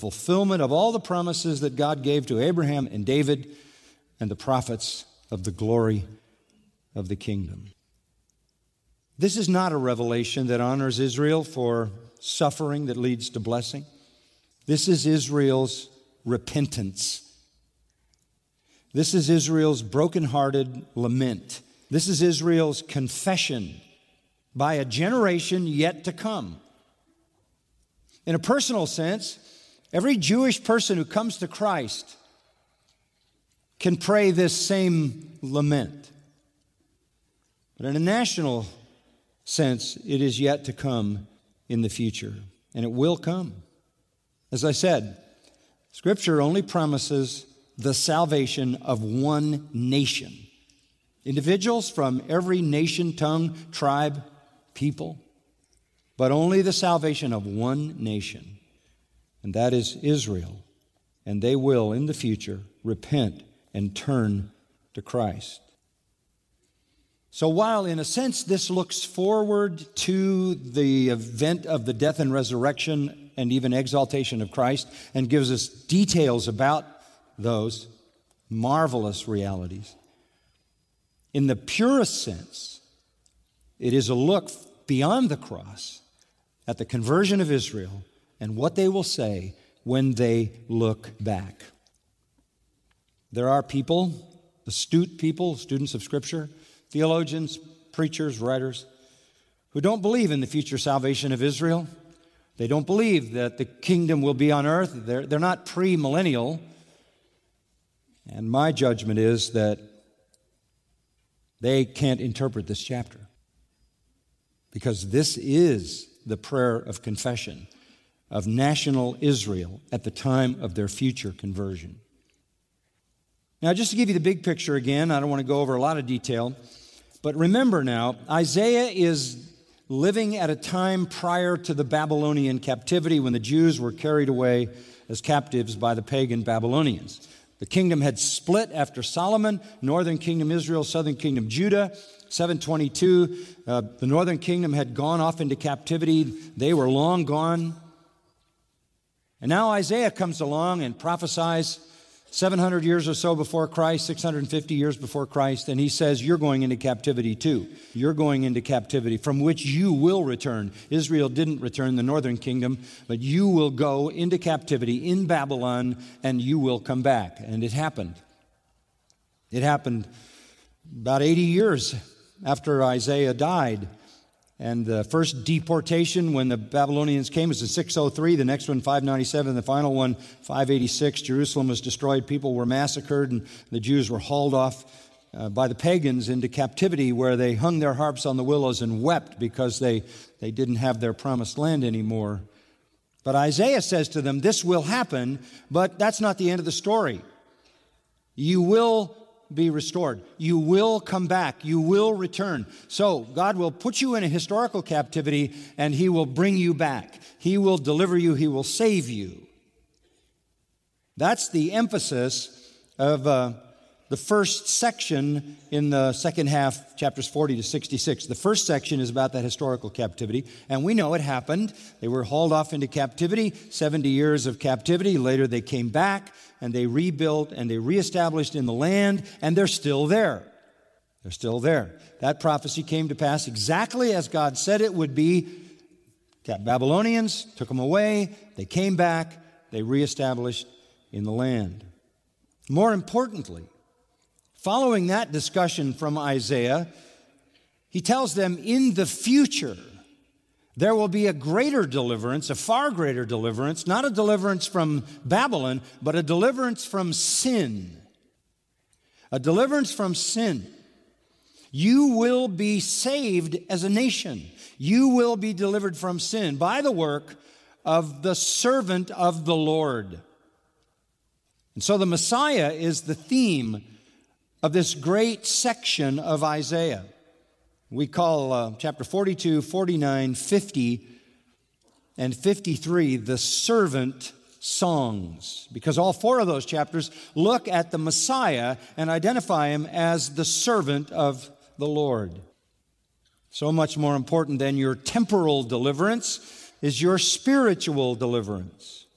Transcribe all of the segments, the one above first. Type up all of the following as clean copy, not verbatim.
fulfillment of all the promises that God gave to Abraham and David and the prophets of the glory of the kingdom. This is not a revelation that honors Israel for suffering that leads to blessing. This is Israel's repentance. This is Israel's brokenhearted lament. This is Israel's confession by a generation yet to come. In a personal sense, every Jewish person who comes to Christ can pray this same lament. But in a national sense, it is yet to come in the future, and it will come. As I said, Scripture only promises the salvation of one nation. Individuals from every nation, tongue, tribe, people, but only the salvation of one nation, and that is Israel. And they will, in the future, repent and turn to Christ. So while, in a sense, this looks forward to the event of the death and resurrection and even exaltation of Christ and gives us details about those marvelous realities, in the purest sense, it is a look beyond the cross at the conversion of Israel and what they will say when they look back. There are people, astute people, students of Scripture, theologians, preachers, writers, who don't believe in the future salvation of Israel. They don't believe that the kingdom will be on earth. They're not premillennial. And my judgment is that they can't interpret this chapter, because this is the prayer of confession of national Israel at the time of their future conversion. Now, just to give you the big picture again, I don't want to go over a lot of detail, but remember now, Isaiah is living at a time prior to the Babylonian captivity when the Jews were carried away as captives by the pagan Babylonians. The kingdom had split after Solomon, northern kingdom Israel, southern kingdom Judah. 722, the northern kingdom had gone off into captivity. They were long gone. And now Isaiah comes along and prophesies 700 years or so before Christ, 650 years before Christ, and he says, you're going into captivity too. You're going into captivity from which you will return. Israel didn't return, the northern kingdom, but you will go into captivity in Babylon and you will come back. And it happened. It happened about 80 years after Isaiah died. And the first deportation when the Babylonians came was in 603, the next one 597, the final one 586. Jerusalem was destroyed, people were massacred, and the Jews were hauled off by the pagans into captivity, where they hung their harps on the willows and wept because they didn't have their promised land anymore. But Isaiah says to them, this will happen, but that's not the end of the story. You will be restored. You will come back. You will return. So God will put you in a historical captivity and He will bring you back. He will deliver you. He will save you. That's the emphasis of the first section in the second half, chapters 40 to 66. The first section is about that historical captivity, and we know it happened. They were hauled off into captivity, 70 years of captivity. Later they came back, and they rebuilt, and they reestablished in the land, and they're still there. They're still there. That prophecy came to pass exactly as God said it would be. Babylonians took them away. They came back. They reestablished in the land. More importantly, following that discussion from Isaiah, he tells them in the future there will be a greater deliverance, a far greater deliverance, not a deliverance from Babylon, but a deliverance from sin. A deliverance from sin. You will be saved as a nation. You will be delivered from sin by the work of the servant of the Lord. And so the Messiah is the theme of this great section of Isaiah. We call chapter 42, 49, 50, and 53 the servant songs, because all four of those chapters look at the Messiah and identify him as the servant of the Lord. So much more important than your temporal deliverance is your spiritual deliverance.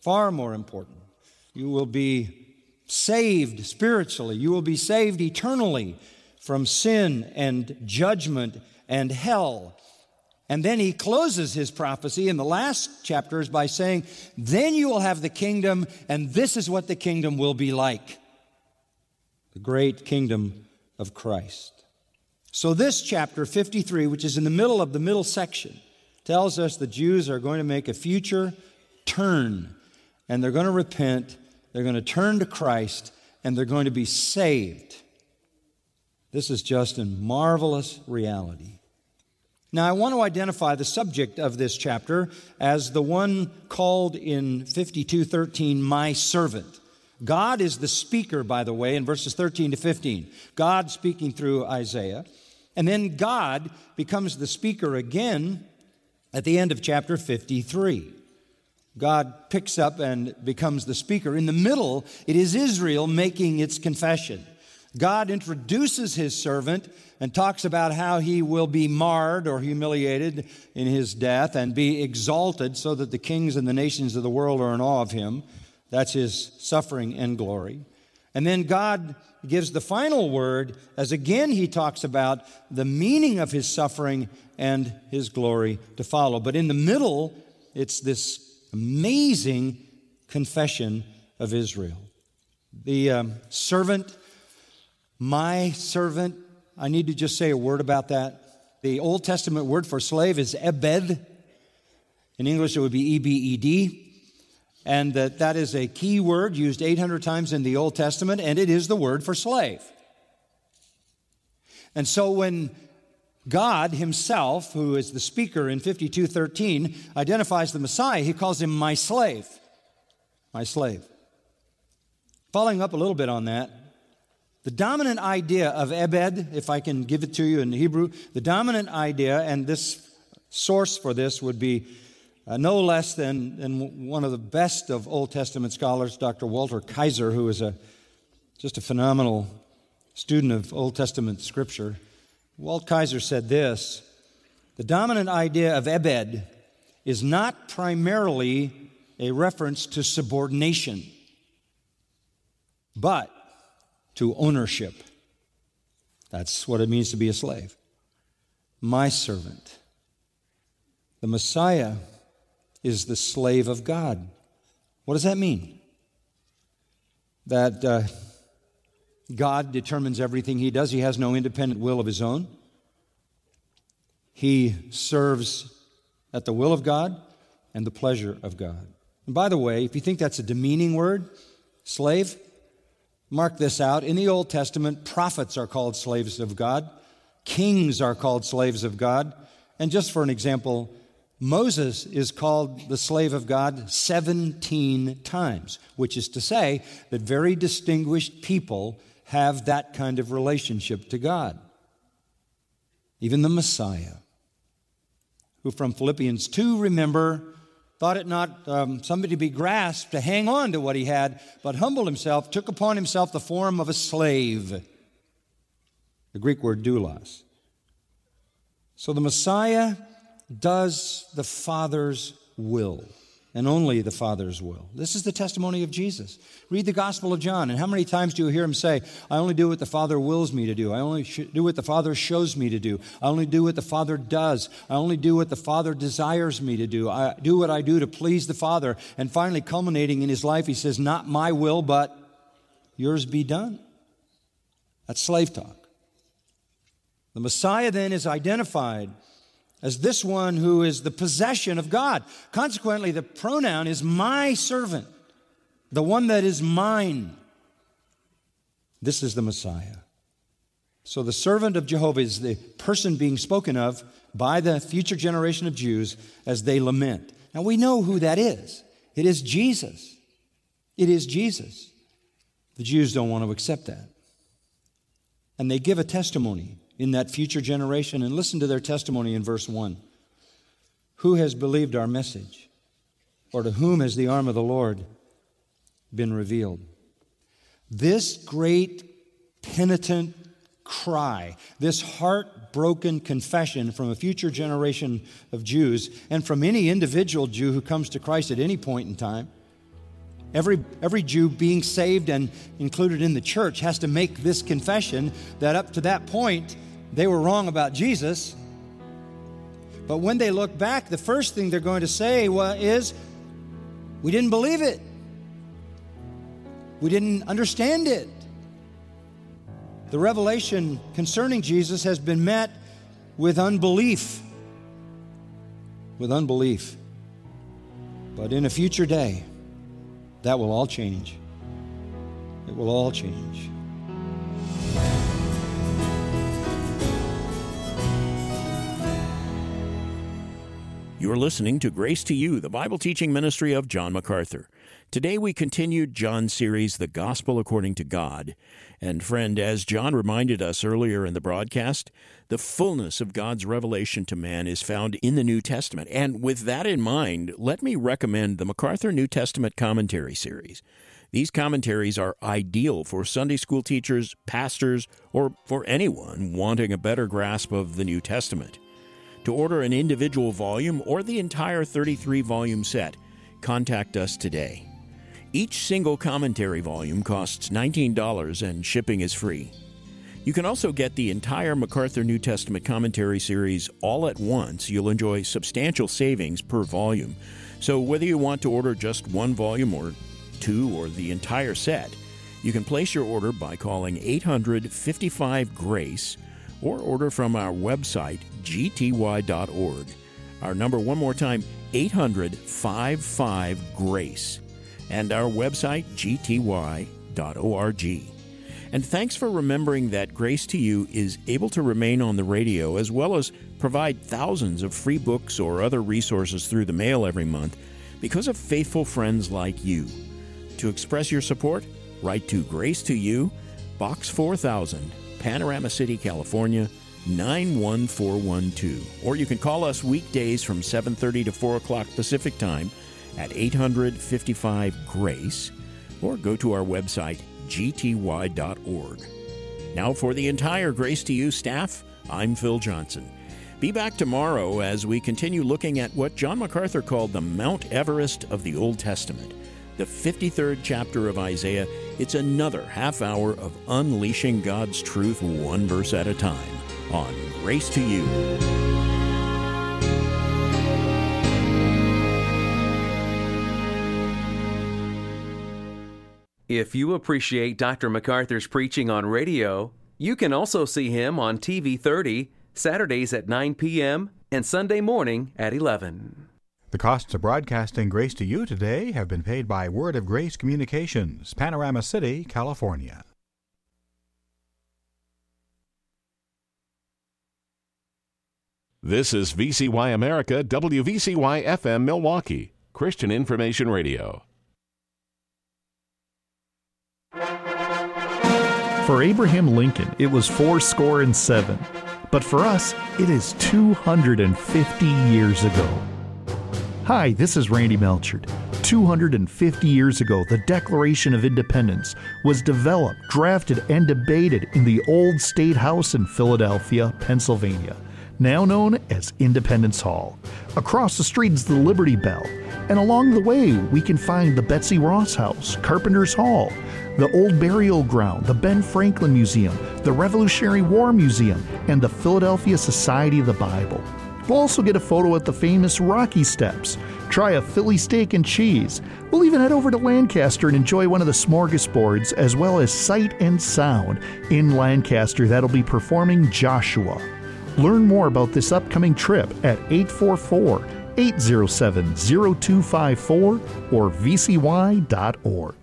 far more important. You will be saved spiritually. You will be saved eternally from sin and judgment and hell. And then he closes his prophecy in the last chapters by saying, then you will have the kingdom, and this is what the kingdom will be like. The great kingdom of Christ. So this chapter 53, which is in the middle section, tells us the Jews are going to make a future turn, and they're going to repent, they're going to turn to Christ, and they're going to be saved. This is just a marvelous reality. Now, I want to identify the subject of this chapter as the one called in 52:13, my servant. God is the speaker, by the way, in verses 13 to 15. God speaking through Isaiah. And then God becomes the speaker again at the end of chapter 53. God picks up and becomes the speaker. In the middle, it is Israel making its confession. God introduces his servant and talks about how he will be marred or humiliated in his death and be exalted so that the kings and the nations of the world are in awe of him. That's his suffering and glory. And then God gives the final word as again he talks about the meaning of his suffering and his glory to follow. But in the middle, it's this amazing confession of Israel. The servant, my servant, I need to just say a word about that. The Old Testament word for slave is ebed. In English, it would be E-B-E-D. And that is a key word used 800 times in the Old Testament, and it is the word for slave. And so when God himself, who is the speaker in 52:13, identifies the Messiah, he calls him my slave. My slave. Following up a little bit on that, the dominant idea of Ebed, if I can give it to you in Hebrew, the dominant idea, and this source for this would be no less than one of the best of Old Testament scholars, Dr. Walter Kaiser, who is just a phenomenal student of Old Testament scripture. Walt Kaiser said this: the dominant idea of Ebed is not primarily a reference to subordination, but to ownership. That's what it means to be a slave. My servant. The Messiah is the slave of God. What does that mean? That God determines everything he does. He has no independent will of his own. He serves at the will of God and the pleasure of God. And by the way, if you think that's a demeaning word, slave, mark this out. In the Old Testament, prophets are called slaves of God. Kings are called slaves of God. And just for an example, Moses is called the slave of God 17 times, which is to say that very distinguished people have that kind of relationship to God. Even the Messiah, who from Philippians 2, remember, thought it not something to be grasped to hang on to what he had, but humbled himself, took upon himself the form of a slave. The Greek word doulos. So the Messiah does the Father's will, and only the Father's will. This is the testimony of Jesus. Read the Gospel of John, and how many times do you hear him say, I only do what the Father wills me to do. I only do what the Father shows me to do. I only do what the Father does. I only do what the Father desires me to do. I do what I do to please the Father. And finally, culminating in his life, he says, not my will, but yours be done. That's slave talk. The Messiah then is identified as this one who is the possession of God. Consequently, the pronoun is my servant, the one that is mine. This is the Messiah. So the servant of Jehovah is the person being spoken of by the future generation of Jews as they lament. Now we know who that is. It is Jesus. It is Jesus. The Jews don't want to accept that. And they give a testimony in that future generation. And listen to their testimony in verse 1. Who has believed our message? Or to whom has the arm of the Lord been revealed? This great penitent cry, this heartbroken confession from a future generation of Jews and from any individual Jew who comes to Christ at any point in time, Every Jew being saved and included in the church has to make this confession that up to that point, they were wrong about Jesus. But when they look back, the first thing they're going to say is, we didn't believe it. We didn't understand it. The revelation concerning Jesus has been met with unbelief. With unbelief. But in a future day, that will all change. It will all change. You're listening to Grace to You, the Bible teaching ministry of John MacArthur. Today we continued John's series, The Gospel According to God. And friend, as John reminded us earlier in the broadcast, the fullness of God's revelation to man is found in the New Testament. And with that in mind, let me recommend the MacArthur New Testament Commentary Series. These commentaries are ideal for Sunday school teachers, pastors, or for anyone wanting a better grasp of the New Testament. To order an individual volume or the entire 33-volume set, contact us today. Each single commentary volume costs $19 and shipping is free. You can also get the entire MacArthur New Testament Commentary Series all at once. You'll enjoy substantial savings per volume. So whether you want to order just one volume or two or the entire set, you can place your order by calling 800-55-GRACE or order from our website, gty.org. Our number one more time, 800-55-GRACE. And our website, gty.org. And thanks for remembering that Grace to You is able to remain on the radio as well as provide thousands of free books or other resources through the mail every month because of faithful friends like you. To express your support, write to Grace to You, Box 4000, Panorama City, California, 91412. Or you can call us weekdays from 7:30 to 4 o'clock Pacific Time at 800-55-GRACE, or go to our website, gty.org. Now for the entire Grace to You staff, I'm Phil Johnson. Be back tomorrow as we continue looking at what John MacArthur called the Mount Everest of the Old Testament. The 53rd chapter of Isaiah, it's another half hour of unleashing God's truth one verse at a time on Grace to You. If you appreciate Dr. MacArthur's preaching on radio, you can also see him on TV 30, Saturdays at 9 p.m. and Sunday morning at 11. The costs of broadcasting Grace to You today have been paid by Word of Grace Communications, Panorama City, California. This is VCY America, WVCY FM Milwaukee, Christian Information Radio. For Abraham Lincoln, it was 77, but for us, it is 250 years ago. Hi, this is Randy Melchert. 250 years ago, the Declaration of Independence was developed, drafted, and debated in the old State House in Philadelphia, Pennsylvania, now known as Independence Hall. Across the street is the Liberty Bell, and along the way, we can find the Betsy Ross House, Carpenter's Hall, the Old Burial Ground, the Ben Franklin Museum, the Revolutionary War Museum, and the Philadelphia Society of the Bible. We'll also get a photo at the famous Rocky Steps, try a Philly steak and cheese. We'll even head over to Lancaster and enjoy one of the smorgasbords, as well as Sight and Sound in Lancaster that'll be performing Joshua. Learn more about this upcoming trip at 844-807-0254 or vcy.org.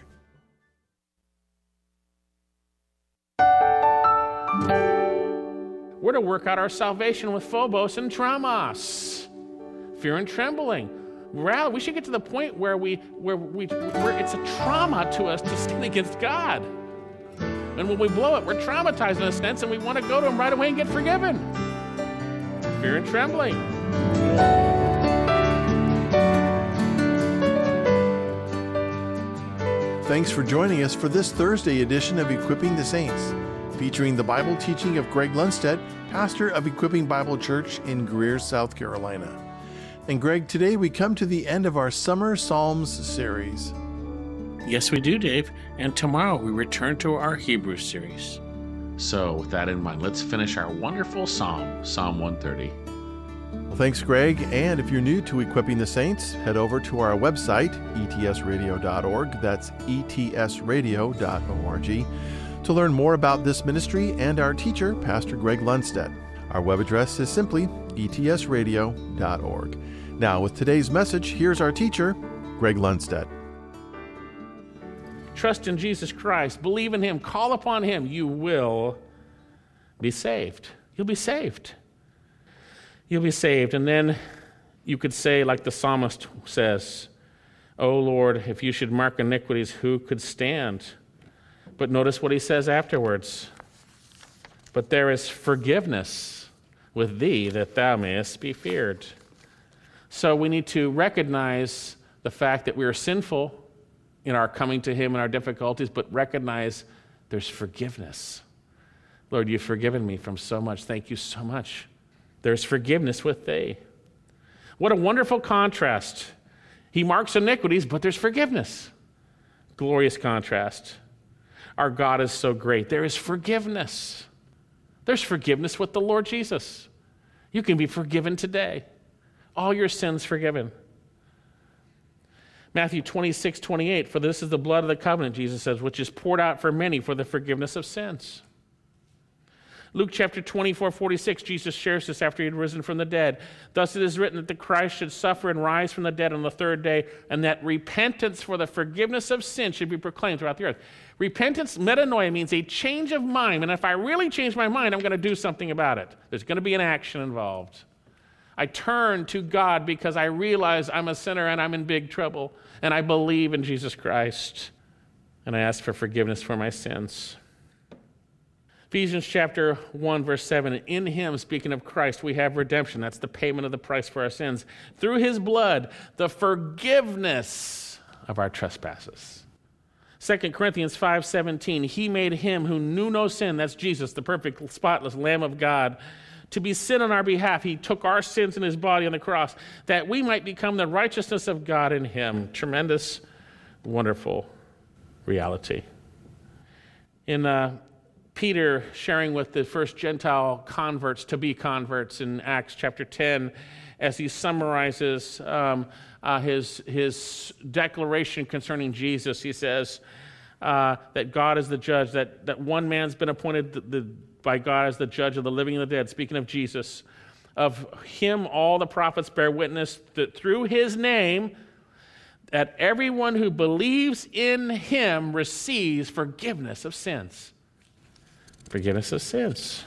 We're to work out our salvation with phobos and traumas, fear and trembling. We should get to the point where it's a trauma to us to sin against God. And when we blow it, we're traumatized in a sense, and we want to go to Him right away and get forgiven. Fear and trembling. Thanks for joining us for this Thursday edition of Equipping the Saints, featuring the Bible teaching of Greg Lundstedt, pastor of Equipping Bible Church in Greer, South Carolina. And Greg, today we come to the end of our Summer Psalms series. Yes, we do, Dave. And tomorrow we return to our Hebrew series. So with that in mind, let's finish our wonderful psalm, Psalm 130. Well, thanks, Greg. And if you're new to Equipping the Saints, head over to our website, etsradio.org. That's etsradio.org, to learn more about this ministry and our teacher, Pastor Greg Lundstedt. Our web address is simply etsradio.org. Now, with today's message, here's our teacher, Greg Lundstedt. Trust in Jesus Christ. Believe in Him. Call upon Him. You will be saved. You'll be saved. You'll be saved. And then you could say, like the psalmist says, "O Lord, if you should mark iniquities, who could stand?" But notice what he says afterwards. "But there is forgiveness with thee, that thou mayest be feared." So we need to recognize the fact that we are sinful in our coming to Him and our difficulties, but recognize there's forgiveness. Lord, you've forgiven me from so much. Thank you so much. There's forgiveness with thee. What a wonderful contrast. He marks iniquities, but there's forgiveness. Glorious contrast. Our God is so great. There is forgiveness. There's forgiveness with the Lord Jesus. You can be forgiven today. All your sins forgiven. Matthew 26:28, "For this is the blood of the covenant," Jesus says, "which is poured out for many for the forgiveness of sins." Luke chapter 24:46, Jesus shares this after he had risen from the dead. "Thus it is written that the Christ should suffer and rise from the dead on the third day, and that repentance for the forgiveness of sin should be proclaimed throughout the earth." Repentance, metanoia, means a change of mind. And if I really change my mind, I'm going to do something about it. There's going to be an action involved. I turn to God because I realize I'm a sinner and I'm in big trouble. And I believe in Jesus Christ. And I ask for forgiveness for my sins. Ephesians chapter 1, verse 7, "In Him," speaking of Christ, "we have redemption." That's the payment of the price for our sins. "Through His blood, the forgiveness of our trespasses." 2 Corinthians 5:17, "He made Him who knew no sin," that's Jesus, the perfect, spotless Lamb of God, "to be sin on our behalf. He took our sins in His body on the cross, that we might become the righteousness of God in Him." Tremendous, wonderful reality. In Peter sharing with the first Gentile converts to be converts in Acts chapter 10, as he summarizes his declaration concerning Jesus, he says that God is the judge, that one man's been appointed by God as the judge of the living and the dead, speaking of Jesus. "Of Him all the prophets bear witness that through His name, that everyone who believes in Him receives forgiveness of sins." Forgiveness of sins.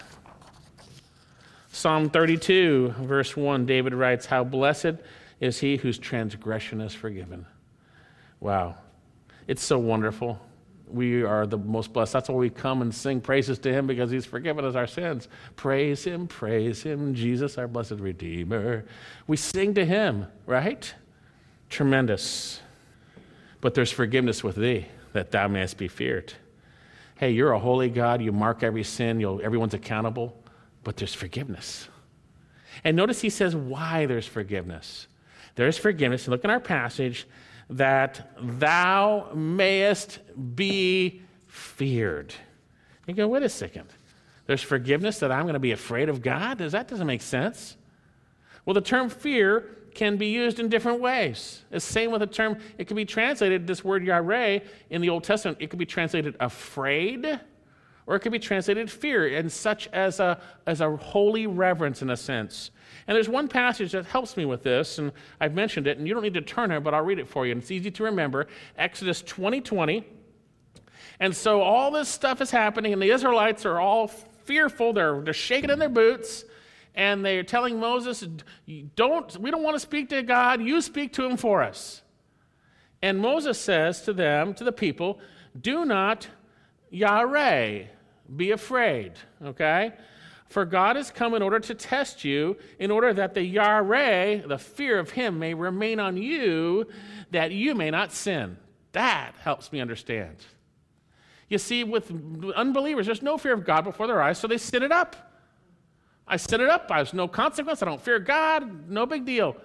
Psalm 32, verse 1, David writes, "How blessed is he whose transgression is forgiven." Wow. It's so wonderful. We are the most blessed. That's why we come and sing praises to Him, because He's forgiven us our sins. Praise Him, Jesus, our blessed Redeemer. We sing to Him, right? Tremendous. "But there's forgiveness with thee, that thou mayest be feared." Hey, you're a holy God. You mark every sin. Everyone's accountable. But there's forgiveness. And notice he says why there's forgiveness. There's forgiveness. Look in our passage. "That thou mayest be feared." You go, wait a second. There's forgiveness that I'm going to be afraid of God? That doesn't make sense. Well, the term fear can be used in different ways. It's the same with the term, it can be translated, this word yareh in the Old Testament, it could be translated afraid, or it could be translated fear, and such as a holy reverence in a sense. And there's one passage that helps me with this, and I've mentioned it, and you don't need to turn there, but I'll read it for you, and it's easy to remember. Exodus 20:20. And so all this stuff is happening, and the Israelites are all fearful. They're shaking in their boots. And they're telling Moses, we don't want to speak to God, you speak to Him for us. And Moses says to them, to the people, "Do not yareh, be afraid," okay? "For God has come in order to test you, in order that the yareh, the fear of Him, may remain on you, that you may not sin." That helps me understand. You see, with unbelievers, there's no fear of God before their eyes, so they sit it up. I set it up. There's no consequence. I don't fear God. No big deal.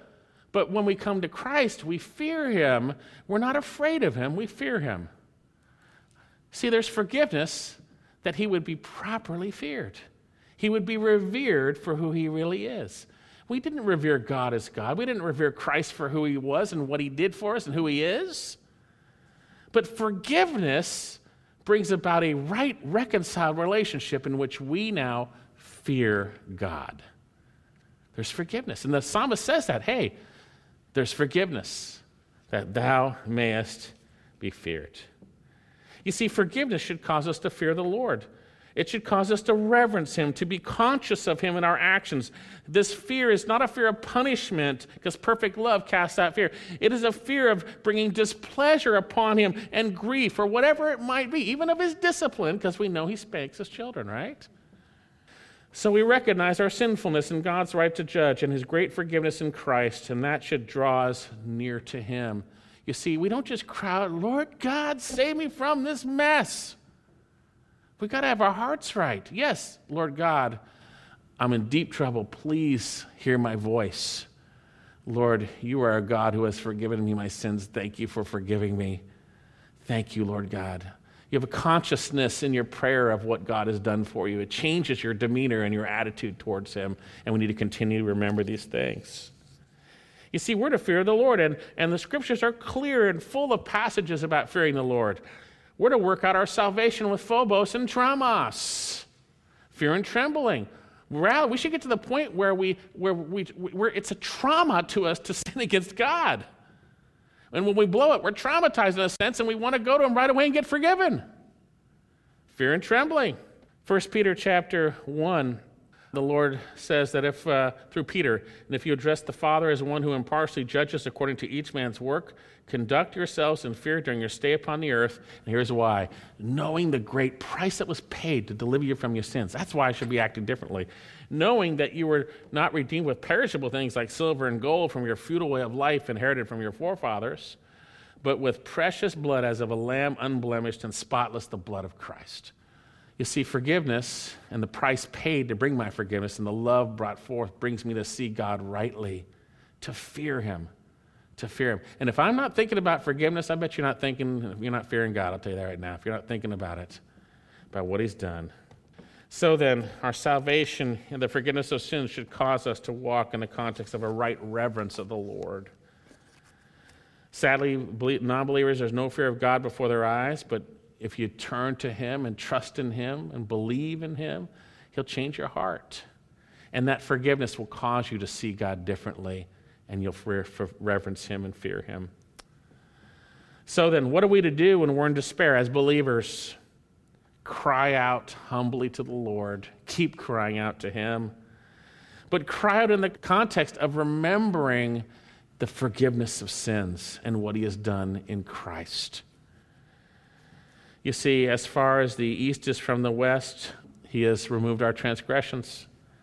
But when we come to Christ, we fear him. We're not afraid of him. We fear him. See, there's forgiveness that he would be properly feared. He would be revered for who he really is. We didn't revere God as God. We didn't revere Christ for who he was and what he did for us and who he is. But forgiveness brings about a right, reconciled relationship in which we now fear God. There's forgiveness. And the psalmist says that, hey, there's forgiveness, that thou mayest be feared. You see, forgiveness should cause us to fear the Lord. It should cause us to reverence him, to be conscious of him in our actions. This fear is not a fear of punishment, because perfect love casts out fear. It is a fear of bringing displeasure upon him and grief, or whatever it might be, even of his discipline, because we know he spanks his children, right? So we recognize our sinfulness and God's right to judge and his great forgiveness in Christ, and that should draw us near to him. You see, we don't just cry out, Lord God, save me from this mess. We've got to have our hearts right. Yes, Lord God, I'm in deep trouble. Please hear my voice. Lord, you are a God who has forgiven me my sins. Thank you for forgiving me. Thank you, Lord God. You have a consciousness in your prayer of what God has done for you. It changes your demeanor and your attitude towards him, and we need to continue to remember these things. You see, we're to fear the Lord, and the scriptures are clear and full of passages about fearing the Lord. We're to work out our salvation with phobos and tramos, fear and trembling. We should get to the point where it's a trauma to us to sin against God. And when we blow it, we're traumatized in a sense, and we want to go to him right away and get forgiven. Fear and trembling. 1 Peter chapter 1, the Lord says that if, through Peter, and if you address the Father as one who impartially judges according to each man's work, conduct yourselves in fear during your stay upon the earth. And here's why. Knowing the great price that was paid to deliver you from your sins. That's why I should be acting differently. Knowing that you were not redeemed with perishable things like silver and gold from your futile way of life inherited from your forefathers, but with precious blood as of a lamb unblemished and spotless, the blood of Christ. You see, forgiveness and the price paid to bring my forgiveness and the love brought forth brings me to see God rightly, to fear him. And if I'm not thinking about forgiveness, I bet you're not fearing God. I'll tell you that right now. If you're not thinking about it, about what he's done. So then, our salvation and the forgiveness of sins should cause us to walk in the context of a right reverence of the Lord. Sadly, non-believers, there's no fear of God before their eyes, but if you turn to him and trust in him and believe in him, he'll change your heart. And that forgiveness will cause you to see God differently, and you'll reverence him and fear him. So then, what are we to do when we're in despair as believers? Cry out humbly to the Lord. Keep crying out to him. But cry out in the context of remembering the forgiveness of sins and what he has done in Christ. You see, as far as the east is from the west, he has removed our transgressions.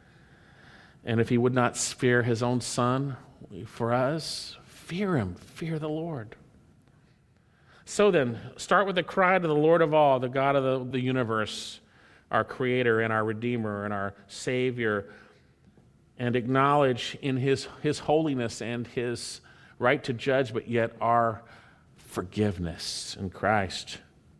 And if he would not spare his own son for us, fear him, fear the Lord. So then, start with a cry to the Lord of all, the God of the universe, our Creator and our Redeemer and our Savior, and acknowledge in his holiness and his right to judge, but yet our forgiveness in Christ.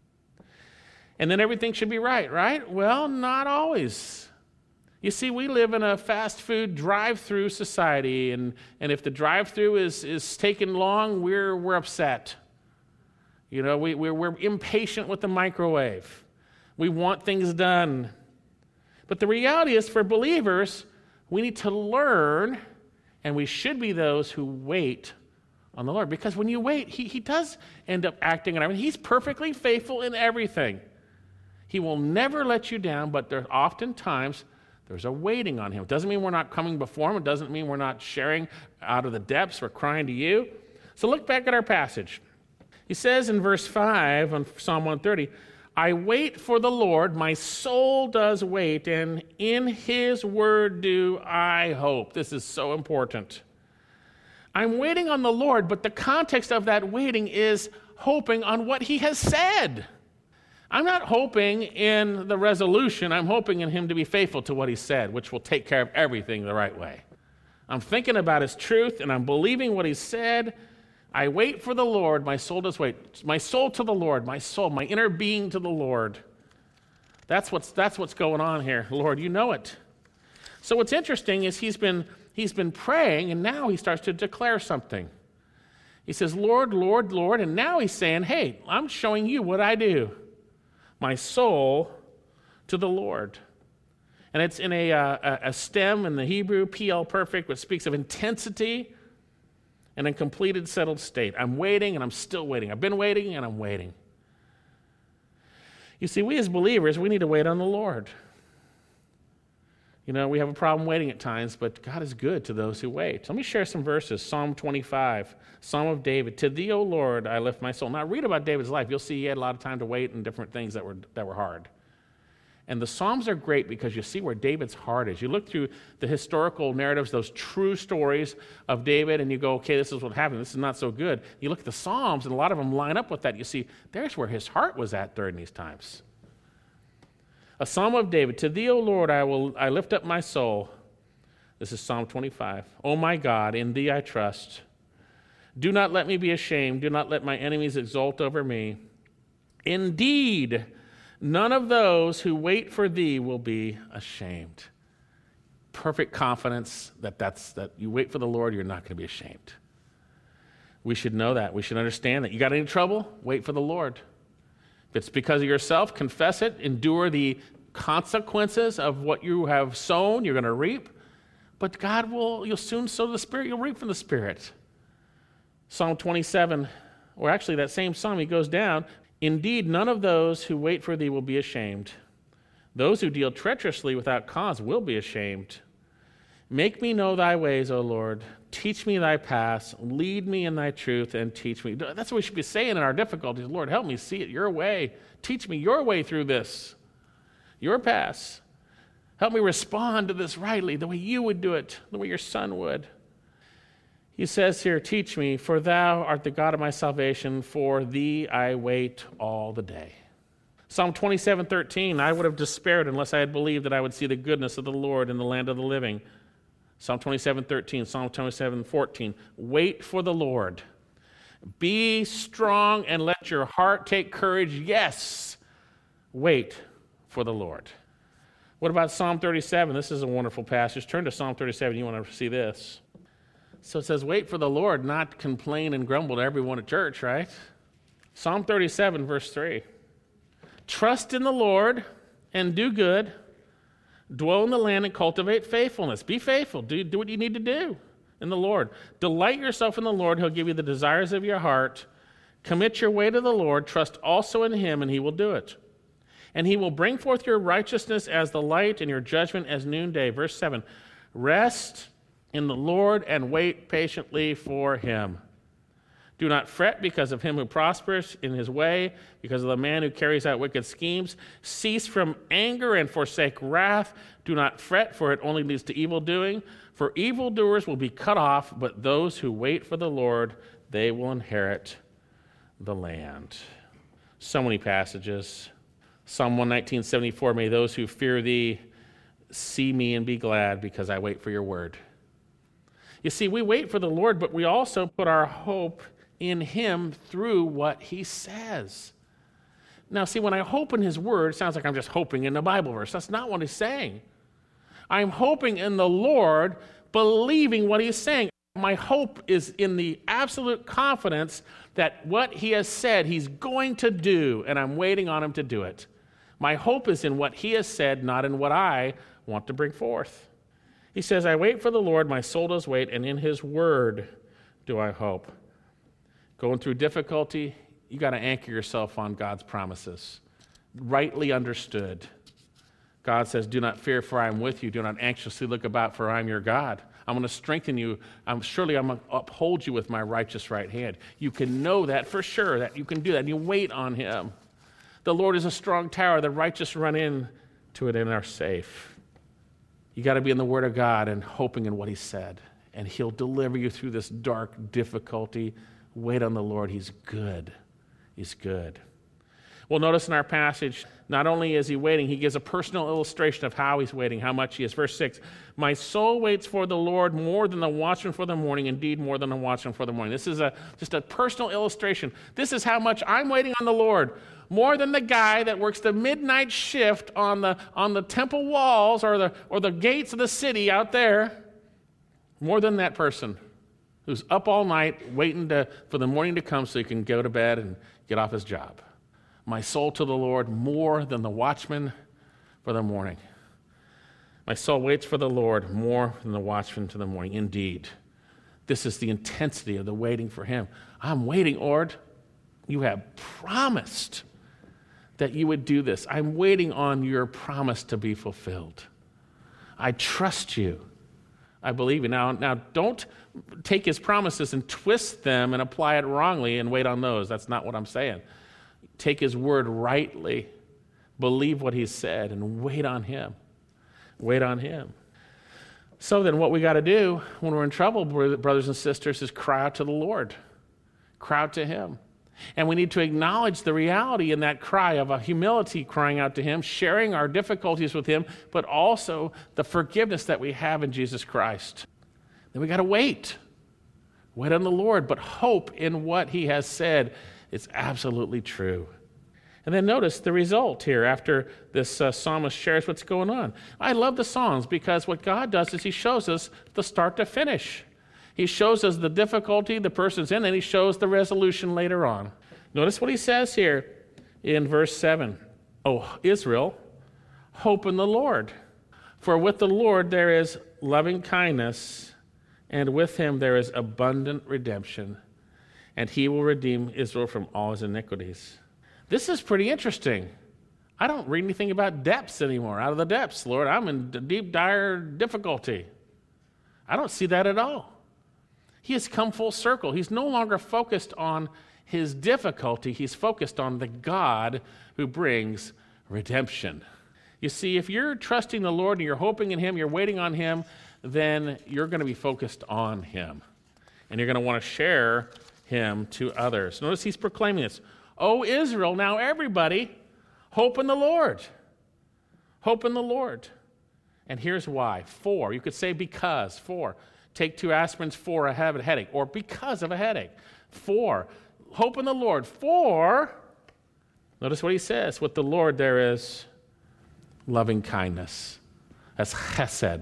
And then everything should be right? Well, not always. You see, we live in a fast food drive-through society, and if the drive-through is taking long, we're upset. You know, we're impatient with the microwave. We want things done. But the reality is, for believers, we need to learn, and we should be those who wait on the Lord. Because when you wait, he does end up acting on everything. He's perfectly faithful in everything. He will never let you down, but oftentimes there's a waiting on him. It doesn't mean we're not coming before him. It doesn't mean we're not sharing out of the depths. We're crying to you. So look back at our passage. He says in verse 5 on Psalm 130, I wait for the Lord, my soul does wait, and in his word do I hope. This is so important. I'm waiting on the Lord, but the context of that waiting is hoping on what he has said. I'm not hoping in the resolution. I'm hoping in him to be faithful to what he said, which will take care of everything the right way. I'm thinking about his truth, and I'm believing what he said. I wait for the Lord. My soul does wait. My soul to the Lord. My soul, my inner being to the Lord. That's what's going on here. Lord, you know it. So what's interesting is he's been praying, and now he starts to declare something. He says, Lord, Lord, Lord, and now he's saying, hey, I'm showing you what I do. My soul to the Lord. And it's in a stem in the Hebrew, PL perfect, which speaks of intensity and a completed, settled state. I'm waiting, and I'm still waiting. I've been waiting, and I'm waiting. You see, we as believers, we need to wait on the Lord. You know, we have a problem waiting at times, but God is good to those who wait. Let me share some verses. Psalm 25, Psalm of David. To thee, O Lord, I lift my soul. Now, read about David's life. You'll see he had a lot of time to wait and different things that were hard. And the Psalms are great because you see where David's heart is. You look through the historical narratives, those true stories of David, and you go, okay, this is what happened. This is not so good. You look at the Psalms, and a lot of them line up with that. You see, there's where his heart was at during these times. A Psalm of David. To thee, O Lord, I lift up my soul. This is Psalm 25. O my God, in thee I trust. Do not let me be ashamed. Do not let my enemies exult over me. Indeed, none of those who wait for thee will be ashamed. Perfect confidence that you wait for the Lord, you're not going to be ashamed. We should know that. We should understand that. You got any trouble? Wait for the Lord. If it's because of yourself, confess it. Endure the consequences of what you have sown. You're going to reap. But you'll soon sow the Spirit. You'll reap from the Spirit. Psalm 27, or actually that same psalm, he goes down. Indeed, none of those who wait for thee will be ashamed. Those who deal treacherously without cause will be ashamed. Make me know thy ways, O Lord. Teach me thy paths. Lead me in thy truth and teach me. That's what we should be saying in our difficulties. Lord, help me see it your way. Teach me your way through this, your paths. Help me respond to this rightly, the way you would do it, the way your Son would. He says here, teach me, for thou art the God of my salvation. For thee I wait all the day. Psalm 27:13, I would have despaired unless I had believed that I would see the goodness of the Lord in the land of the living. Psalm 27:13, Psalm 27:14, wait for the Lord. Be strong and let your heart take courage. Yes, wait for the Lord. What about Psalm 37? This is a wonderful passage. Turn to Psalm 37. You want to see this. So it says, wait for the Lord, not complain and grumble to everyone at church, right? Psalm 37, verse 3. Trust in the Lord and do good. Dwell in the land and cultivate faithfulness. Be faithful. Do what you need to do in the Lord. Delight yourself in the Lord. He'll give you the desires of your heart. Commit your way to the Lord. Trust also in him, and he will do it. And he will bring forth your righteousness as the light and your judgment as noonday. Verse 7. Rest in the Lord and wait patiently for him. Do not fret because of him who prospers in his way, because of the man who carries out wicked schemes. Cease from anger and forsake wrath. Do not fret, for it only leads to evil doing. For evildoers will be cut off, but those who wait for the Lord, they will inherit the land. So many passages. Psalm 119:74, may those who fear thee see me and be glad, because I wait for your word. You see, we wait for the Lord, but we also put our hope in him through what he says. Now, see, when I hope in his word, it sounds like I'm just hoping in the Bible verse. That's not what he's saying. I'm hoping in the Lord, believing what he's saying. My hope is in the absolute confidence that what he has said he's going to do, and I'm waiting on him to do it. My hope is in what he has said, not in what I want to bring forth. He says, I wait for the Lord, my soul does wait, and in his word do I hope. Going through difficulty, you got to anchor yourself on God's promises, rightly understood. God says, do not fear, for I am with you. Do not anxiously look about, for I am your God. I'm going to strengthen you. I'm going to uphold you with my righteous right hand. You can know that for sure, that you can do that, and you wait on him. The Lord is a strong tower. The righteous run in to it and are safe. You got to be in the Word of God and hoping in what he said, and he'll deliver you through this dark difficulty. Wait on the Lord. He's good. He's good. Well, notice in our passage, not only is he waiting, he gives a personal illustration of how he's waiting, how much he is. Verse 6, my soul waits for the Lord more than the watchman for the morning, indeed more than the watchman for the morning. This is just a personal illustration. This is how much I'm waiting on the Lord, more than the guy that works the midnight shift on the temple walls or the gates of the city out there, more than that person who's up all night waiting for the morning to come so he can go to bed and get off his job. My soul to the Lord more than the watchman for the morning. My soul waits for the Lord more than the watchman to the morning. Indeed, this is the intensity of the waiting for him. I'm waiting, Lord. You have promised that you would do this. I'm waiting on your promise to be fulfilled. I trust you. I believe you. Now, don't take his promises and twist them and apply it wrongly and wait on those. That's not what I'm saying. Take his word rightly, believe what he said, and wait on him. Wait on him. So then what we got to do when we're in trouble, brothers and sisters, is cry out to the Lord. Cry out to him. And we need to acknowledge the reality in that cry of a humility crying out to him, sharing our difficulties with him, but also the forgiveness that we have in Jesus Christ. Then we got to wait. Wait on the Lord, but hope in what he has said. It's absolutely true. And then notice the result here after this psalmist shares what's going on. I love the Psalms because what God does is he shows us the start to finish. He shows us the difficulty the person's in, and he shows the resolution later on. Notice what he says here in verse 7. O Israel, hope in the Lord. For with the Lord there is loving kindness, and with him there is abundant redemption, and he will redeem Israel from all his iniquities. This is pretty interesting. I don't read anything about depths anymore. Out of the depths, Lord, I'm in deep, dire difficulty. I don't see that at all. He has come full circle. He's no longer focused on his difficulty. He's focused on the God who brings redemption. You see, if you're trusting the Lord and you're hoping in him, you're waiting on him, then you're going to be focused on him. And you're going to want to share him to others. Notice he's proclaiming this. O Israel, now everybody, hope in the Lord. Hope in the Lord. And here's why. For, you could say because. For. Take 2 aspirins for a headache, or because of a headache. For, hope in the Lord. For, notice what he says. With the Lord there is loving kindness. That's chesed.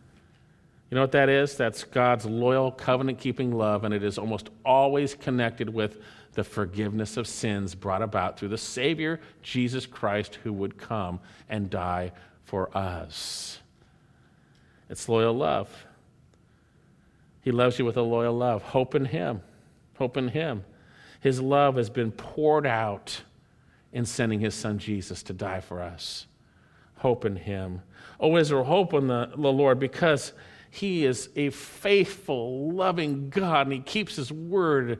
You know what that is? That's God's loyal, covenant-keeping love, and it is almost always connected with the forgiveness of sins brought about through the Savior, Jesus Christ, who would come and die for us. It's loyal love. He loves you with a loyal love. Hope in him. Hope in him. His love has been poured out in sending his son Jesus to die for us. Hope in him. O Israel, hope in the Lord, because he is a faithful, loving God, and he keeps his word,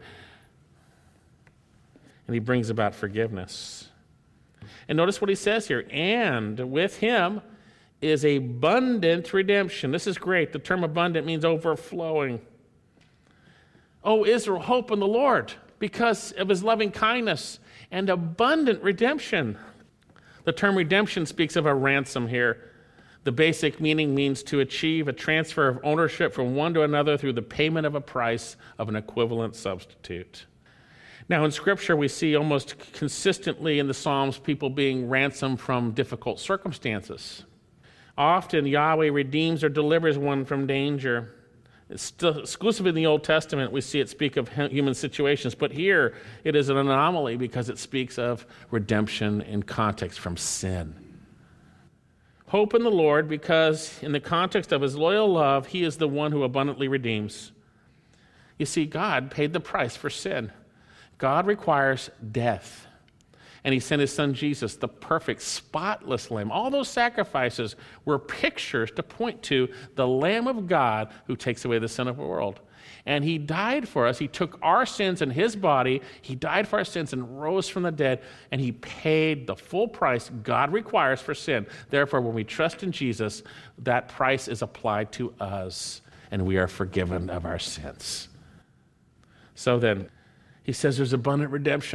and he brings about forgiveness. And notice what he says here. And with him is abundant redemption. This is great. The term abundant means overflowing. O Israel, hope in the Lord because of his loving kindness and abundant redemption. The term redemption speaks of a ransom here. The basic meaning means to achieve a transfer of ownership from one to another through the payment of a price of an equivalent substitute. Now, in Scripture, we see almost consistently in the Psalms people being ransomed from difficult circumstances. Often, Yahweh redeems or delivers one from danger. Exclusively in the Old Testament, we see it speak of human situations, but here it is an anomaly because it speaks of redemption in context from sin. Hope in the Lord because in the context of his loyal love, he is the one who abundantly redeems. You see, God paid the price for sin. God requires death. And he sent his son Jesus, the perfect, spotless lamb. All those sacrifices were pictures to point to the Lamb of God who takes away the sin of the world. And he died for us. He took our sins in his body. He died for our sins and rose from the dead. And he paid the full price God requires for sin. Therefore, when we trust in Jesus, that price is applied to us, and we are forgiven of our sins. So then, he says there's abundant redemption.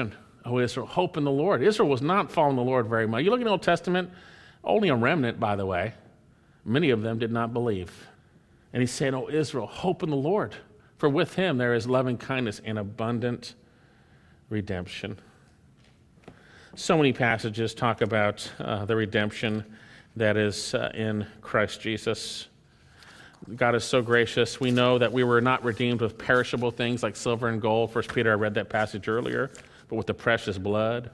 Oh, Israel, hope in the Lord. Israel was not following the Lord very much. You look in the Old Testament, only a remnant, by the way. Many of them did not believe. And he's saying, oh, Israel, hope in the Lord. For with him there is loving kindness and abundant redemption. So many passages talk about the redemption that is in Christ Jesus. God is so gracious. We know that we were not redeemed with perishable things like silver and gold. 1 Peter, I read that passage earlier, but with the precious blood.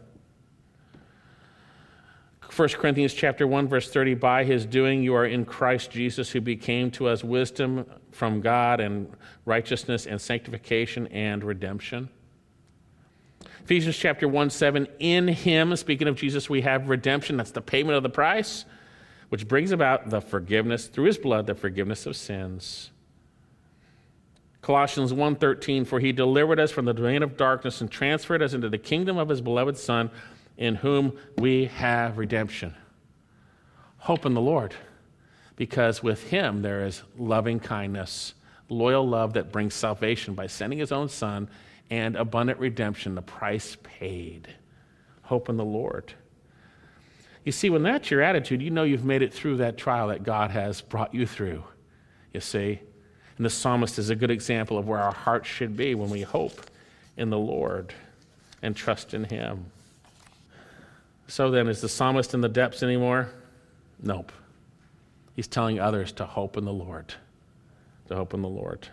1 Corinthians chapter 1, verse 30, by his doing you are in Christ Jesus, who became to us wisdom from God and righteousness and sanctification and redemption. Ephesians chapter 1, 7, in him, speaking of Jesus, we have redemption. That's the payment of the price, which brings about the forgiveness, through his blood, the forgiveness of sins. Colossians 1:13, for he delivered us from the domain of darkness and transferred us into the kingdom of his beloved Son, in whom we have redemption. Hope in the Lord, because with him there is loving kindness, loyal love that brings salvation by sending his own Son, and abundant redemption, the price paid. Hope in the Lord. You see, when that's your attitude, you know you've made it through that trial that God has brought you through, you see. And the psalmist is a good example of where our hearts should be when we hope in the Lord and trust in him. So then, is the psalmist in the depths anymore? Nope. He's telling others to hope in the Lord. To hope in the Lord.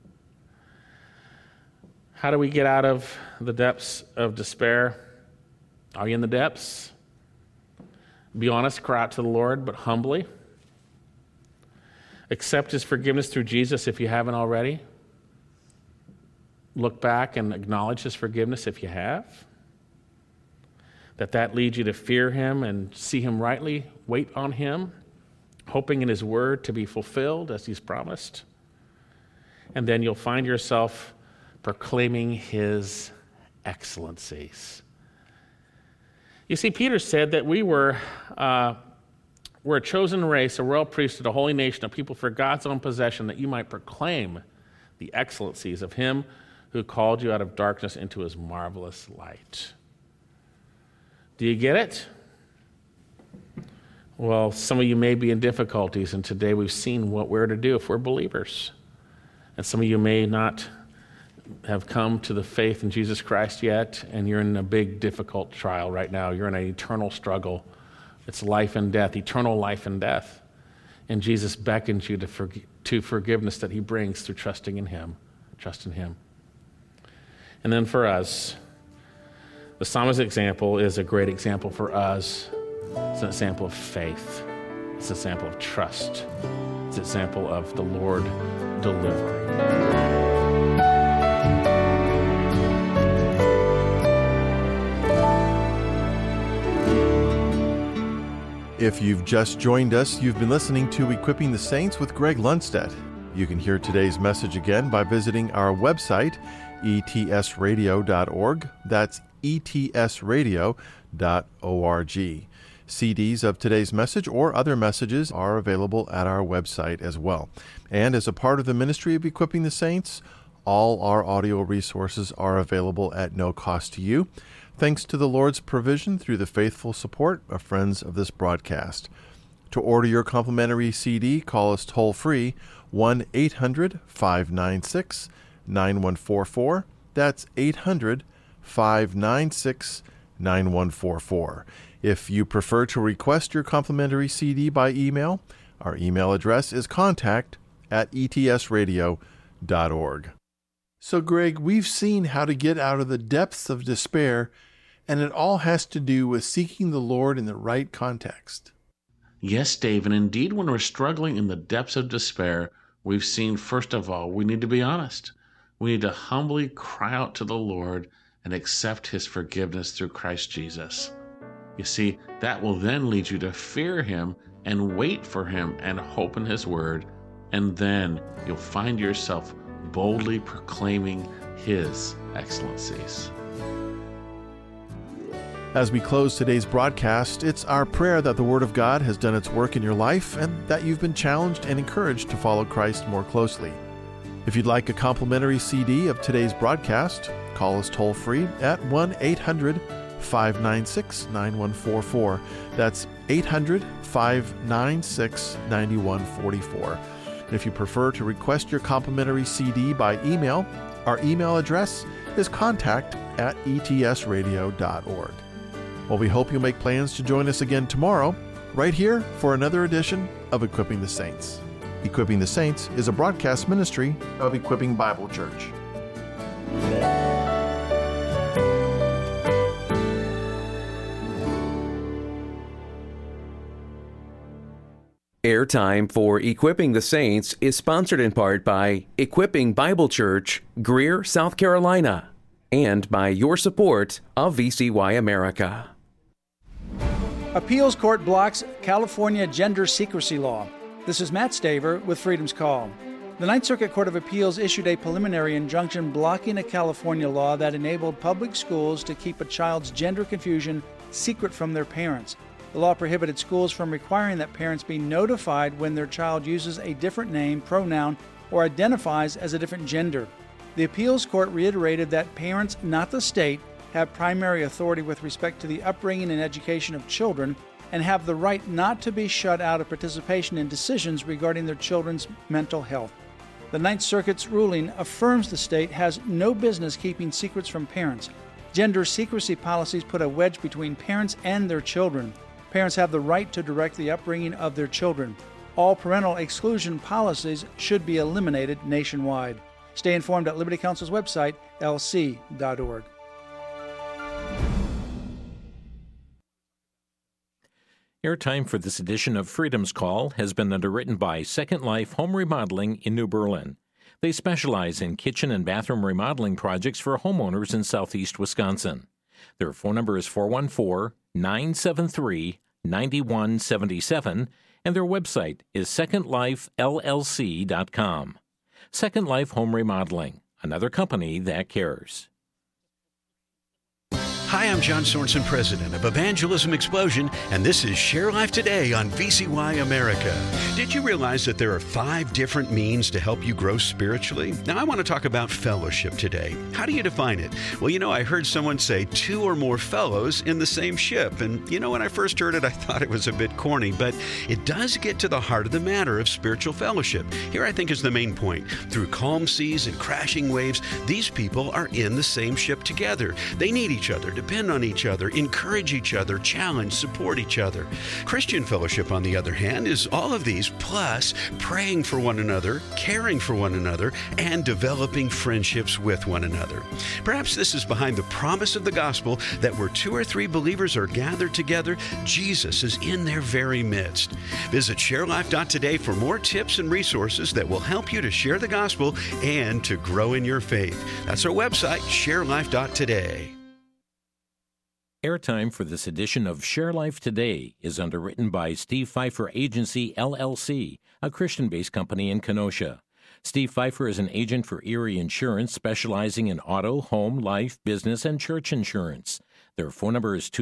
How do we get out of the depths of despair? Are you in the depths? Be honest, cry out to the Lord, but humbly. Accept his forgiveness through Jesus if you haven't already. Look back and acknowledge his forgiveness if you have. That leads you to fear him and see him rightly, wait on him, hoping in his word to be fulfilled as he's promised. And then you'll find yourself proclaiming his excellencies. You see, Peter said that we're a chosen race, a royal priesthood, a holy nation, a people for God's own possession, that you might proclaim the excellencies of him who called you out of darkness into his marvelous light. Do you get it? Well, some of you may be in difficulties, and today we've seen what we're to do if we're believers. And some of you may not have come to the faith in Jesus Christ yet, and you're in a big, difficult trial right now. You're in an eternal struggle. It's life and death, eternal life and death. And Jesus beckons you to forgiveness that he brings through trusting in him. Trust in him. And then for us, the psalmist's example is a great example for us. It's an example of faith. It's an example of trust. It's an example of the Lord delivering. If you've just joined us, you've been listening to Equipping the Saints with Greg Lundstedt. You can hear today's message again by visiting our website, etsradio.org. That's etsradio.org. CDs of today's message or other messages are available at our website as well. And as a part of the ministry of Equipping the Saints, all our audio resources are available at no cost to you, thanks to the Lord's provision through the faithful support of friends of this broadcast. To order your complimentary CD, call us toll-free, 1-800-596-9144. That's 800-596-9144. If you prefer to request your complimentary CD by email, our email address is contact@etsradio.org. So, Greg, we've seen how to get out of the depths of despair, and it all has to do with seeking the Lord in the right context. Yes, Dave, and indeed when we're struggling in the depths of despair, we've seen, first of all, we need to be honest. We need to humbly cry out to the Lord and accept his forgiveness through Christ Jesus. You see, that will then lead you to fear him and wait for him and hope in his word, and then you'll find yourself boldly proclaiming his excellencies. As we close today's broadcast, it's our prayer that the Word of God has done its work in your life and that you've been challenged and encouraged to follow Christ more closely. If you'd like a complimentary CD of today's broadcast, call us toll-free at 1-800-596-9144. That's 800-596-9144. If you prefer to request your complimentary CD by email, our email address is contact@etsradio.org. Well, we hope you'll make plans to join us again tomorrow, right here for another edition of Equipping the Saints. Equipping the Saints is a broadcast ministry of Equipping Bible Church. Airtime for Equipping the Saints is sponsored in part by Equipping Bible Church, Greer, South Carolina, and by your support of VCY America. Appeals Court blocks California gender secrecy law. This is Matt Staver with Freedom's Call. The Ninth Circuit Court of Appeals issued a preliminary injunction blocking a California law that enabled public schools to keep a child's gender confusion secret from their parents. The law prohibited schools from requiring that parents be notified when their child uses a different name, pronoun, or identifies as a different gender. The appeals court reiterated that parents, not the state, have primary authority with respect to the upbringing and education of children and have the right not to be shut out of participation in decisions regarding their children's mental health. The Ninth Circuit's ruling affirms the state has no business keeping secrets from parents. Gender secrecy policies put a wedge between parents and their children. Parents have the right to direct the upbringing of their children. All parental exclusion policies should be eliminated nationwide. Stay informed at Liberty Counsel's website, lc.org. Airtime for this edition of Freedom's Call has been underwritten by Second Life Home Remodeling in New Berlin. They specialize in kitchen and bathroom remodeling projects for homeowners in southeast Wisconsin. Their phone number is 414-973-9177, and their website is secondlifellc.com. Second Life Home Remodeling, another company that cares. Hi, I'm John Sorensen, president of Evangelism Explosion, and this is Share Life Today on VCY America. Did you realize that there are 5 different means to help you grow spiritually? Now, I want to talk about fellowship today. How do you define it? Well, I heard someone say 2 or more fellows in the same ship, and when I first heard it, I thought it was a bit corny, but it does get to the heart of the matter of spiritual fellowship. Here, I think, is the main point. Through calm seas and crashing waves, these people are in the same ship together. They need each other, depend on each other, encourage each other, challenge, support each other. Christian fellowship, on the other hand, is all of these, plus praying for one another, caring for one another, and developing friendships with one another. Perhaps this is behind the promise of the gospel that where 2 or 3 believers are gathered together, Jesus is in their very midst. Visit sharelife.today for more tips and resources that will help you to share the gospel and to grow in your faith. That's our website, sharelife.today. Airtime for this edition of Share Life Today is underwritten by Steve Pfeiffer Agency, LLC, a Christian-based company in Kenosha. Steve Pfeiffer is an agent for Erie Insurance, specializing in auto, home, life, business, and church insurance. Their phone number is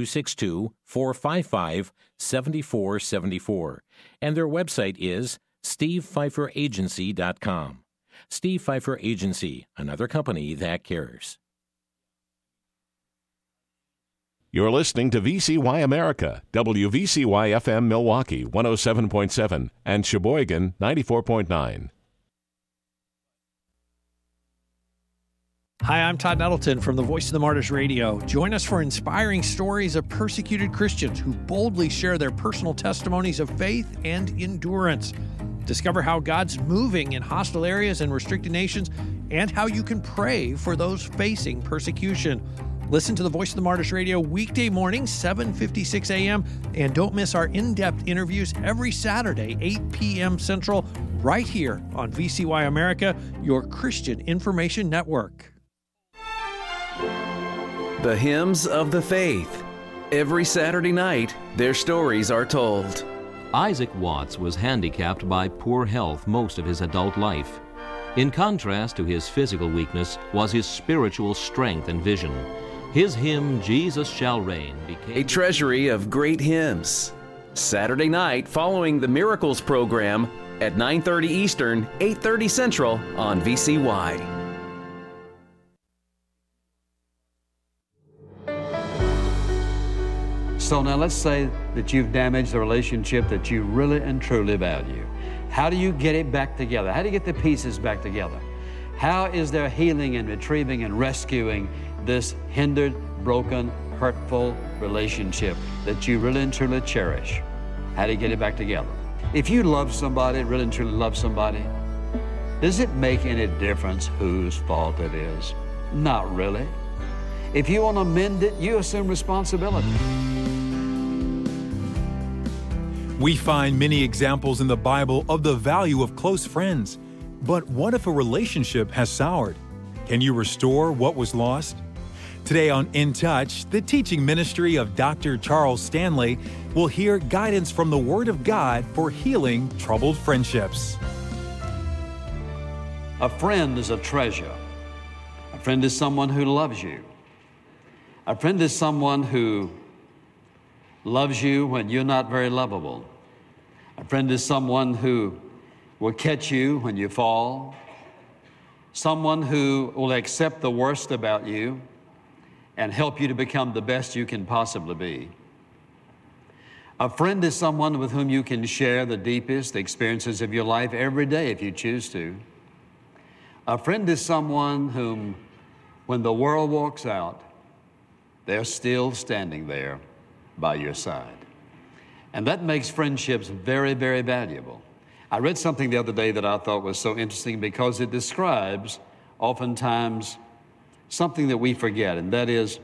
262-455-7474, and their website is stevepfeifferagency.com. Steve Pfeiffer Agency, another company that cares. You're listening to VCY America, WVCY-FM Milwaukee 107.7 and Sheboygan 94.9. Hi, I'm Todd Nettleton from the Voice of the Martyrs Radio. Join us for inspiring stories of persecuted Christians who boldly share their personal testimonies of faith and endurance. Discover how God's moving in hostile areas and restricted nations, and how you can pray for those facing persecution. Listen to the Voice of the Martyrs Radio weekday morning, 7:56 a.m., and don't miss our in-depth interviews every Saturday, 8 p.m. Central, right here on VCY America, your Christian information network. The Hymns of the Faith. Every Saturday night, their stories are told. Isaac Watts was handicapped by poor health most of his adult life. In contrast to his physical weakness was his spiritual strength and vision. His hymn, Jesus Shall Reign, became a treasury of great hymns. Saturday night following the Miracles program at 9:30 Eastern, 8:30 Central on VCY. so now let's say that you've damaged a relationship that you really and truly value. How do you get it back together? How do you get the pieces back together? How is there healing and retrieving and rescuing this hindered, broken, hurtful relationship that you really and truly cherish? How do you get it back together? If you love somebody, really and truly love somebody, does it make any difference whose fault it is? Not really. If you want to mend it, you assume responsibility. We find many examples in the Bible of the value of close friends. But what if a relationship has soured? Can you restore what was lost? Today on In Touch, the teaching ministry of Dr. Charles Stanley will hear guidance from the Word of God for healing troubled friendships. A friend is a treasure. A friend is someone who loves you. A friend is someone who loves you when you're not very lovable. A friend is someone who will catch you when you fall. Someone who will accept the worst about you and help you to become the best you can possibly be. A friend is someone with whom you can share the deepest experiences of your life every day if you choose to. A friend is someone whom, when the world walks out, they're still standing there by your side. And that makes friendships very, very valuable. I read something the other day that I thought was so interesting because it describes oftentimes something that we forget, and that is,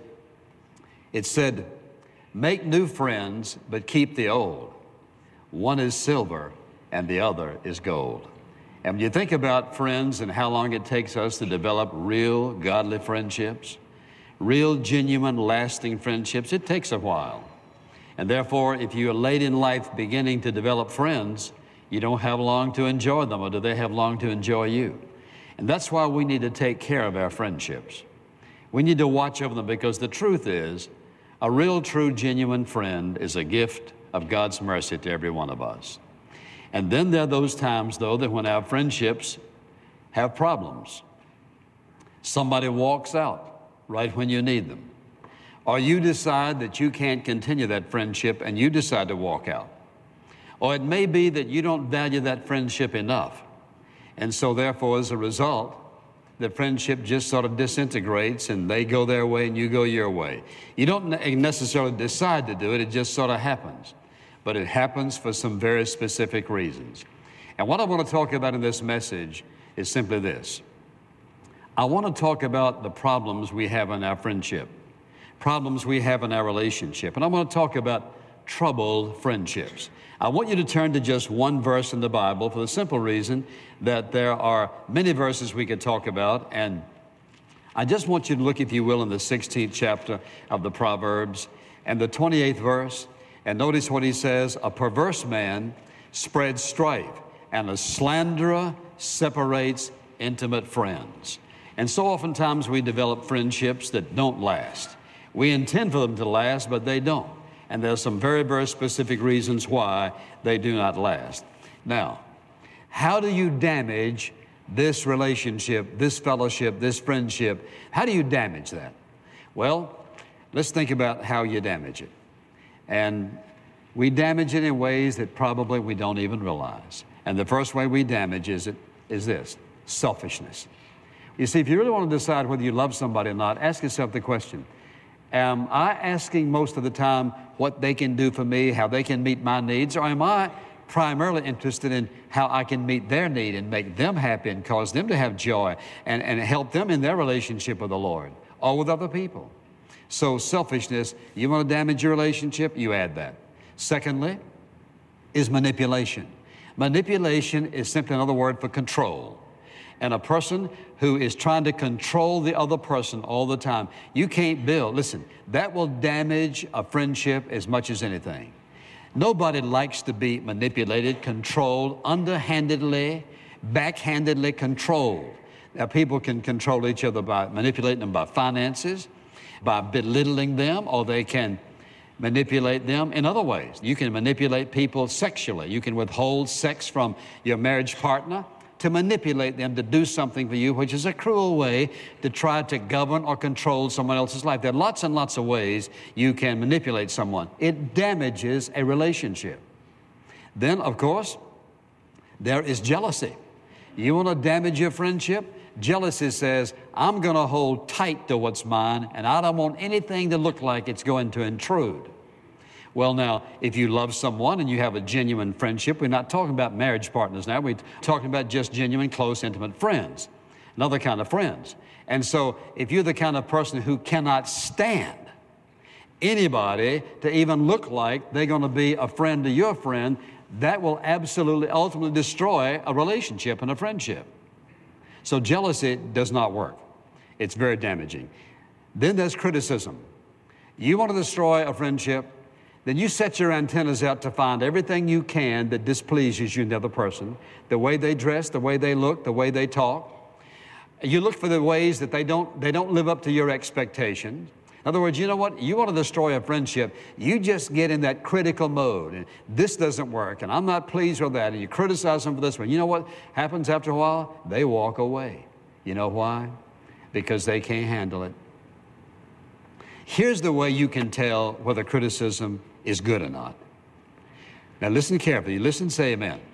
it said, make new friends, but keep the old. One is silver and the other is gold. And when you think about friends and how long it takes us to develop real godly friendships, real genuine lasting friendships, it takes a while. And therefore, if you are late in life beginning to develop friends, you don't have long to enjoy them, or do they have long to enjoy you? And that's why we need to take care of our friendships. We need to watch over them, because the truth is, a real, true, genuine friend is a gift of God's mercy to every one of us. And then there are those times, though, that when our friendships have problems, somebody walks out right when you need them, or you decide that you can't continue that friendship and you decide to walk out. Or it may be that you don't value that friendship enough, and so therefore, as a result, the friendship just sort of disintegrates and they go their way and you go your way. You don't necessarily decide to do it, it just sort of happens. But it happens for some very specific reasons. And what I want to talk about in this message is simply this. I want to talk about the problems we have in our friendship, problems we have in our relationship, and I want to talk about troubled friendships. I want you to turn to just one verse in the Bible for the simple reason that there are many verses we could talk about, and I just want you to look, if you will, in the 16th chapter of the Proverbs and the 28th verse, and notice what he says: a perverse man spreads strife, and a slanderer separates intimate friends. And so oftentimes we develop friendships that don't last. We intend for them to last, but they don't. And there's some very, very specific reasons why they do not last. Now, how do you damage this relationship, this fellowship, this friendship? How do you damage that? Well, let's think about how you damage it. And we damage it in ways that probably we don't even realize. And the first way we damage is this: selfishness. You see, if you really want to decide whether you love somebody or not, ask yourself the question: am I asking most of the time what they can do for me, how they can meet my needs, or am I primarily interested in how I can meet their need and make them happy and cause them to have joy and help them in their relationship with the Lord or with other people? So selfishness, you want to damage your relationship, you add that. Secondly, is manipulation. Manipulation is simply another word for control. And a person who is trying to control the other person all the time, you can't build. Listen, that will damage a friendship as much as anything. Nobody likes to be manipulated, controlled, underhandedly, backhandedly controlled. Now, people can control each other by manipulating them by finances, by belittling them, or they can manipulate them in other ways. You can manipulate people sexually. You can withhold sex from your marriage partner to manipulate them to do something for you, which is a cruel way to try to govern or control someone else's life. There are lots and lots of ways you can manipulate someone. It damages a relationship. Then, of course, there is jealousy. You want to damage your friendship? Jealousy says, I'm going to hold tight to what's mine, and I don't want anything to look like it's going to intrude. Well, now, if you love someone and you have a genuine friendship, we're not talking about marriage partners now. We're talking about just genuine, close, intimate friends, another kind of friends. And so if you're the kind of person who cannot stand anybody to even look like they're going to be a friend to your friend, that will absolutely, ultimately destroy a relationship and a friendship. So jealousy does not work. It's very damaging. Then there's criticism. You want to destroy a friendship, then you set your antennas out to find everything you can that displeases you in the other person, the way they dress, the way they look, the way they talk. You look for the ways that they don't live up to your expectations. In other words, you know what? You want to destroy a friendship, you just get in that critical mode. And this doesn't work, and I'm not pleased with that. And you criticize them for this one. You know what happens after a while? They walk away. You know why? Because they can't handle it. Here's the way you can tell whether criticism is good or not. Now listen carefully. Listen, say amen. Amen.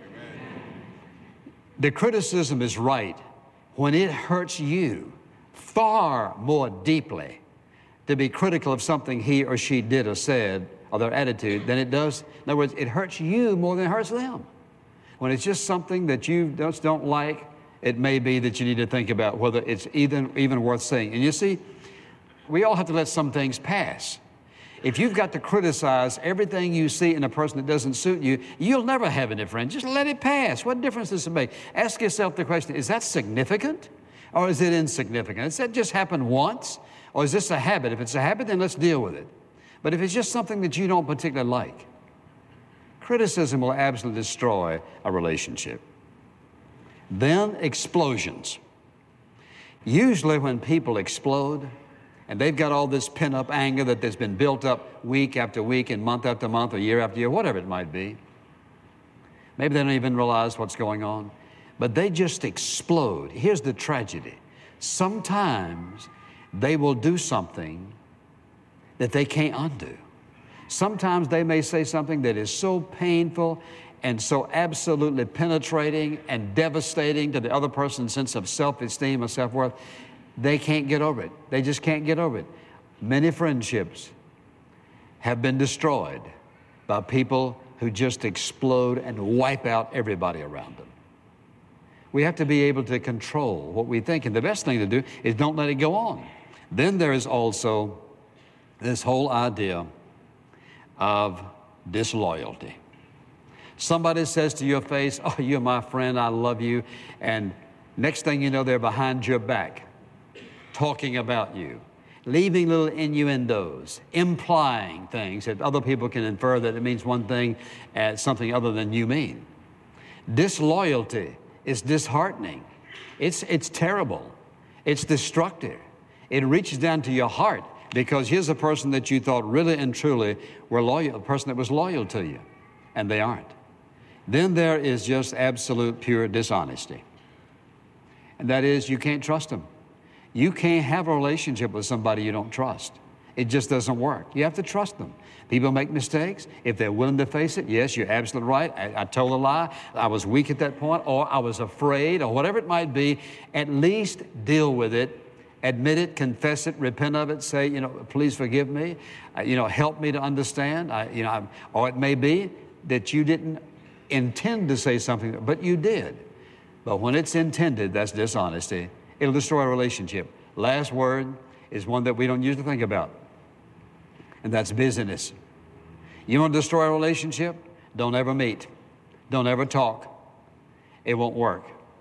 The criticism is right when it hurts you far more deeply to be critical of something he or she did or said or their attitude than it does. In other words, it hurts you more than it hurts them. When it's just something that you just don't like, it may be that you need to think about whether it's even worth saying. And you see, we all have to let some things pass. If you've got to criticize everything you see in a person that doesn't suit you, you'll never have any friends. Just let it pass. What difference does it make? Ask yourself the question, is that significant or is it insignificant? Does that just happen once or is this a habit? If it's a habit, then let's deal with it. But if it's just something that you don't particularly like, criticism will absolutely destroy a relationship. Then explosions. Usually when people explode, and they've got all this pent-up anger that has been built up week after week and month after month or year after year, whatever it might be. Maybe they don't even realize what's going on, but they just explode. Here's the tragedy. Sometimes they will do something that they can't undo. Sometimes they may say something that is so painful and so absolutely penetrating and devastating to the other person's sense of self-esteem or self-worth, they can't get over it. They just can't get over it. Many friendships have been destroyed by people who just explode and wipe out everybody around them. We have to be able to control what we think, and the best thing to do is don't let it go on. Then there is also this whole idea of disloyalty. Somebody says to your face, oh, you're my friend, I love you, and next thing you know, they're behind your back, talking about you, leaving little innuendos, implying things that other people can infer that it means one thing as something other than you mean. Disloyalty is disheartening. It's terrible. It's destructive. It reaches down to your heart because here's a person that you thought really and truly were loyal, a person that was loyal to you, and they aren't. Then there is just absolute pure dishonesty. And that is, you can't trust them. You can't have a relationship with somebody you don't trust. It just doesn't work. You have to trust them. People make mistakes. If they're willing to face it, yes, you're absolutely right. I told a lie. I was weak at that point, or I was afraid, or whatever it might be. At least deal with it. Admit it, confess it, repent of it, say, please forgive me. Help me to understand. Or it may be that you didn't intend to say something, but you did. But when it's intended, that's dishonesty. It'll destroy a relationship. Last word is one that we don't usually think about, and that's busyness. You want to destroy a relationship? Don't ever meet. Don't ever talk. It won't work.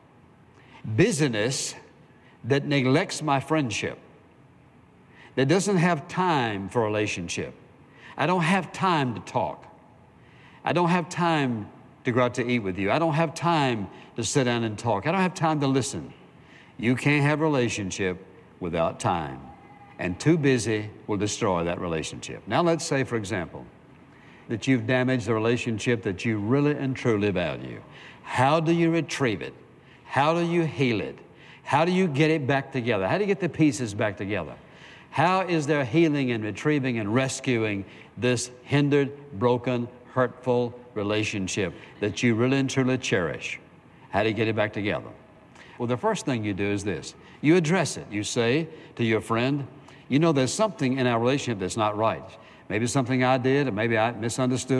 Busyness that neglects my friendship, that doesn't have time for a relationship. I don't have time to talk. I don't have time to go out to eat with you. I don't have time to sit down and talk. I don't have time to listen. You can't have a relationship without time. And too busy will destroy that relationship. Now let's say, for example, that you've damaged the relationship that you really and truly value. How do you retrieve it? How do you heal it? How do you get it back together? How do you get the pieces back together? How is there healing and retrieving and rescuing this hindered, broken, hurtful relationship that you really and truly cherish? How do you get it back together? Well, the first thing you do is this. You address it. You say to your friend, you know, there's something in our relationship that's not right. Maybe something I did, or maybe I misunderstood.